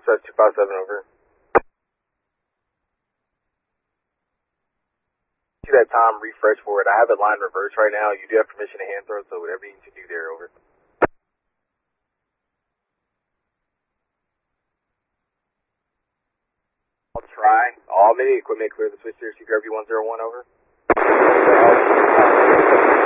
Southwest 257, over. See that Tom, refresh for it. I have it line reverse right now. You do have permission to hand throw, so whatever you need to do there, over. I'll try. All mini equipment clear the switch there, CQRV 101, over.